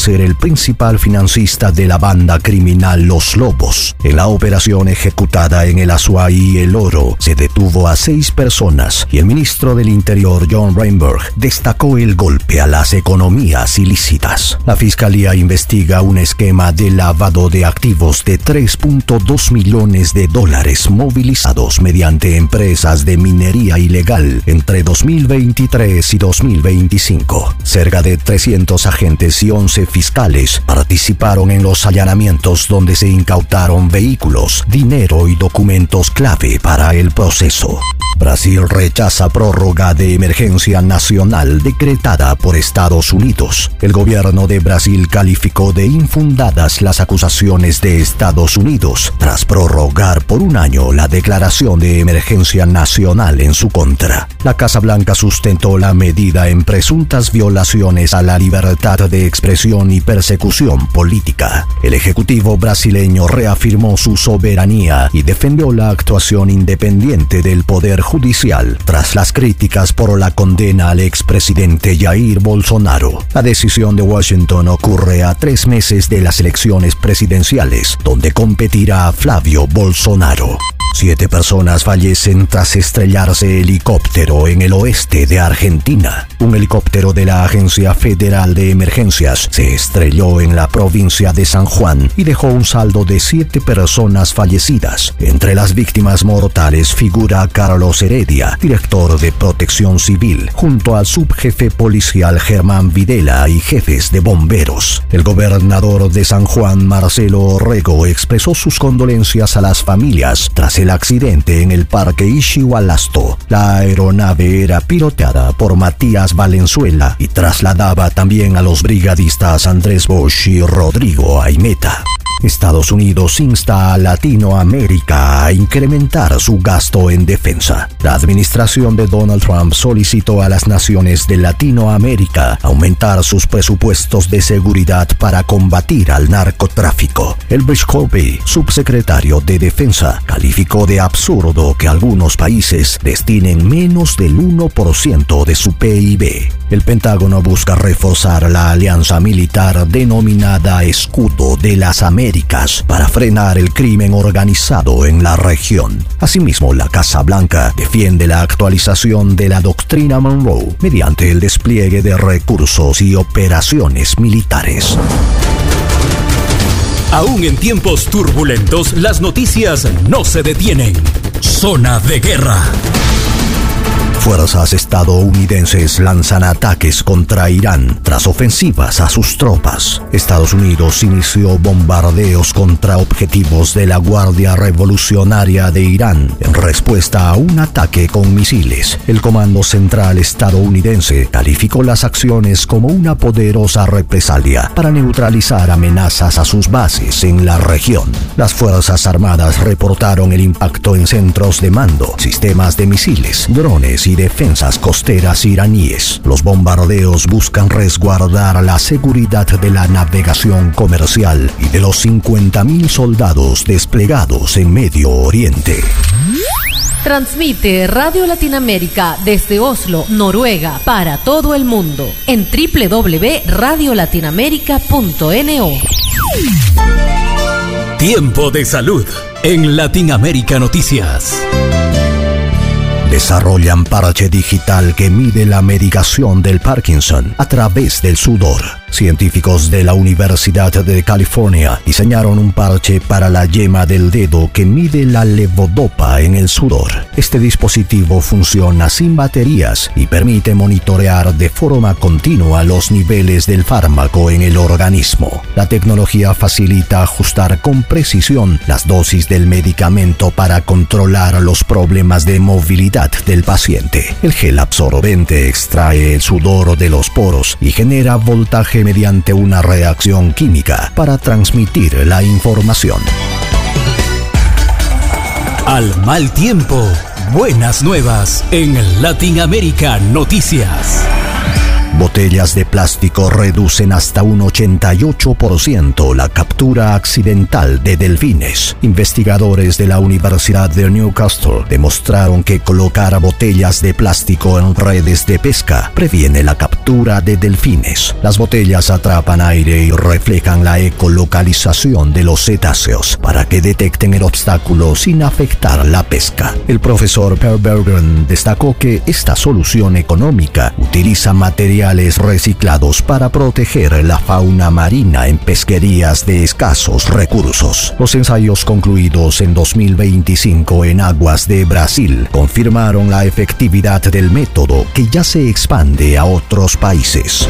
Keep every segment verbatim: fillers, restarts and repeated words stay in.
ser el principal financista de la banda criminal Los Lobos. En la operación ejecutada en el Azuay El Oro se detuvo a seis personas y el ministro del Interior John Rainberg destacó el golpe a las economías ilícitas. La fiscalía investiga un esquema de lavado de activos de tres punto dos millones de dólares movilizados mediante empresas de minería ilegal entre dos mil veintitrés y dos mil veinticinco. Cerca de trescientos agentes y once fiscales participaron en los allanamientos donde se incautaron vehículos, dinero y documentos clave para el proceso. Brasil rechaza prórroga de emergencia nacional decretada por Estados Unidos. El gobierno de Brasil calificó de infundadas las acusaciones de Estados Unidos tras prorrogar por un año la declaración de emergencia nacional en su contra. La Casa Blanca sustentó la medida en presuntas violaciones a la libertad de expresión y persecución política. El ejecutivo brasileño reafirmó su soberanía y defendió la actuación independiente del Poder Judicial tras las críticas por la condena al expresidente Jair Bolsonaro. La decisión de Washington ocurre a tres meses de las elecciones presidenciales, donde competirá Flavio Bolsonaro. Siete personas fallecen tras estrellarse helicóptero en el oeste de Argentina. Un helicóptero de la Agencia Federal de Emergencias se estrelló en la provincia de San Juan y dejó un saldo de siete personas fallecidas. Entre las víctimas mortales figura Carlos Heredia, director de Protección Civil, junto al subjefe policial Germán Videla y jefes de bomberos. El gobernador de San Juan, Marcelo Orrego, expresó sus condolencias a las familias tras el accidente en el Parque Ixigualasto. La aeronave era piloteada por Matías Valenzuela y trasladaba también a los brigadistas Andrés Bosch y Rodrigo Aimeta. Estados Unidos insta a Latinoamérica a incrementar su gasto en defensa. La administración de Donald Trump solicitó a las naciones de Latinoamérica aumentar sus presupuestos de seguridad para combatir al narcotráfico. Elbridge Colby, subsecretario de Defensa, calificó de absurdo que algunos países destinen menos del uno por ciento de su P I B. El Pentágono busca reforzar la alianza militar denominada Escudo de las Américas para frenar el crimen organizado en la región. Asimismo, la Casa Blanca defiende la actualización de la doctrina Monroe mediante el despliegue de recursos y operaciones militares. Aún en tiempos turbulentos, las noticias no se detienen. Zona de guerra. Fuerzas estadounidenses lanzan ataques contra Irán tras ofensivas a sus tropas. Estados Unidos inició bombardeos contra objetivos de la Guardia Revolucionaria de Irán en respuesta a un ataque con misiles. El Comando Central estadounidense calificó las acciones como una poderosa represalia para neutralizar amenazas a sus bases en la región. Las Fuerzas Armadas reportaron el impacto en centros de mando, sistemas de misiles, drones y defensas costeras iraníes. Los bombardeos buscan resguardar la seguridad de la navegación comercial y de los cincuenta mil soldados desplegados en Medio Oriente. Transmite Radio Latinoamérica desde Oslo, Noruega, para todo el mundo en doble u doble u doble u punto radio latinoamérica punto no. Tiempo de salud en Latinoamérica Noticias. Desarrollan parche digital que mide la medicación del Parkinson a través del sudor. Científicos de la Universidad de California diseñaron un parche para la yema del dedo que mide la levodopa en el sudor. Este dispositivo funciona sin baterías y permite monitorear de forma continua los niveles del fármaco en el organismo. La tecnología facilita ajustar con precisión las dosis del medicamento para controlar los problemas de movilidad del paciente. El gel absorbente extrae el sudor de los poros y genera voltaje mediante una reacción química para transmitir la información. Al mal tiempo, buenas nuevas en Latinoamérica Noticias. Botellas de plástico reducen hasta un ochenta y ocho por ciento la captura accidental de delfines. Investigadores de la Universidad de Newcastle demostraron que colocar botellas de plástico en redes de pesca previene la captura de delfines. Las botellas atrapan aire y reflejan la ecolocalización de los cetáceos para que detecten el obstáculo sin afectar la pesca. El profesor Per Bergen destacó que esta solución económica utiliza materiales reciclados para proteger la fauna marina en pesquerías de escasos recursos. Los ensayos concluidos en dos mil veinticinco en aguas de Brasil confirmaron la efectividad del método, que ya se expande a otros países.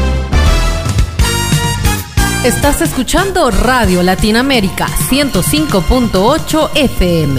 Estás escuchando Radio Latinoamérica ciento cinco punto ocho F M.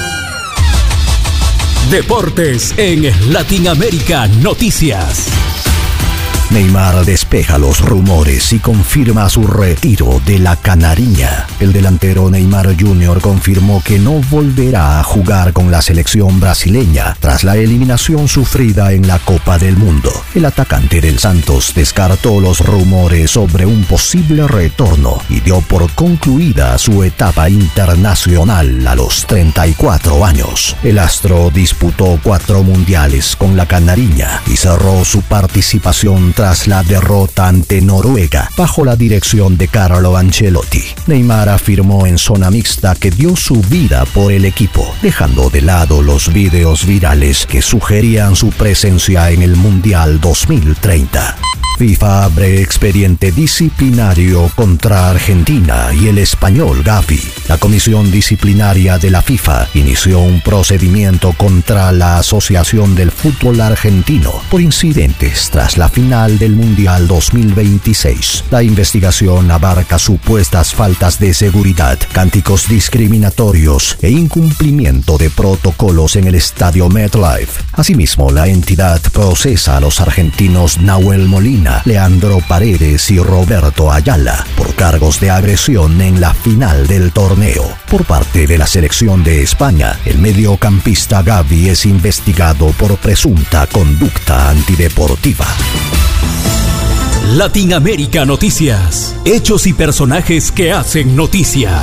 Deportes en Latinoamérica Noticias. Neymar despeja los rumores y confirma su retiro de la Canariña. El delantero Neymar junior confirmó que no volverá a jugar con la selección brasileña tras la eliminación sufrida en la Copa del Mundo. El atacante del Santos descartó los rumores sobre un posible retorno y dio por concluida su etapa internacional a los treinta y cuatro años. El astro disputó cuatro mundiales con la Canariña y cerró su participación tras la derrota ante Noruega bajo la dirección de Carlo Ancelotti. Neymar afirmó en zona mixta que dio su vida por el equipo, dejando de lado los videos virales que sugerían su presencia en el Mundial dos mil treinta. FIFA abre expediente disciplinario contra Argentina y el español Gavi. La Comisión Disciplinaria de la FIFA inició un procedimiento contra la Asociación del Fútbol Argentino por incidentes tras la final del Mundial dos mil veintiséis. La investigación abarca supuestas faltas de seguridad, cánticos discriminatorios e incumplimiento de protocolos en el estadio MetLife. Asimismo, la entidad procesa a los argentinos Nahuel Molina, Leandro Paredes y Roberto Ayala por cargos de agresión en la final del torneo. Por parte de la selección de España, el mediocampista Gavi es investigado por presunta conducta antideportiva. Latinoamérica Noticias. Hechos y personajes que hacen noticia.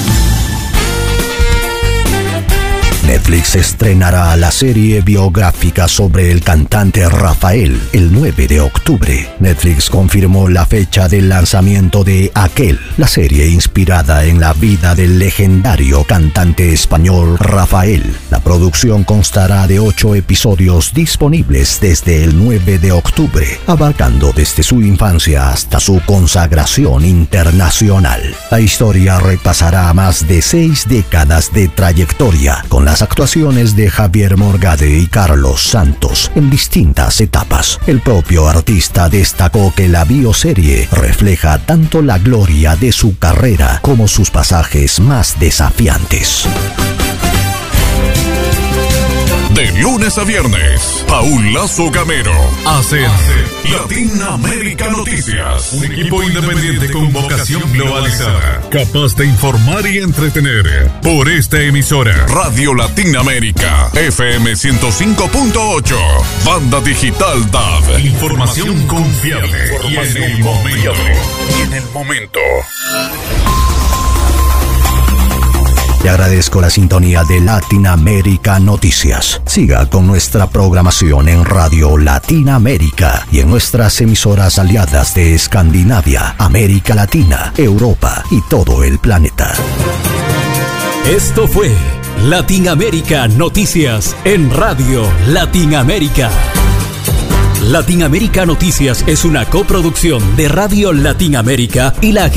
Netflix estrenará la serie biográfica sobre el cantante Rafael el nueve de octubre. Netflix confirmó la fecha del lanzamiento de Aquel, la serie inspirada en la vida del legendario cantante español Rafael. La producción constará de ocho episodios disponibles desde el nueve de octubre, abarcando desde su infancia hasta su consagración internacional. La historia repasará más de seis décadas de trayectoria, con las actuaciones de Javier Morgade y Carlos Santos en distintas etapas. El propio artista destacó que la bioserie refleja tanto la gloria de su carrera como sus pasajes más desafiantes. De lunes a viernes, Paul Lazo Gamero hace Latinoamérica Noticias. Un equipo independiente con vocación globalizada, capaz de informar y entretener. Por esta emisora, Radio Latinoamérica, F M ciento cinco punto ocho, Banda Digital D A B. Información confiable y en el momento. Y en el momento. Le agradezco la sintonía de Latinoamérica Noticias. Siga con nuestra programación en Radio Latinoamérica y en nuestras emisoras aliadas de Escandinavia, América Latina, Europa y todo el planeta. Esto fue Latinoamérica Noticias en Radio Latinoamérica. Latinoamérica Noticias es una coproducción de Radio Latinoamérica y la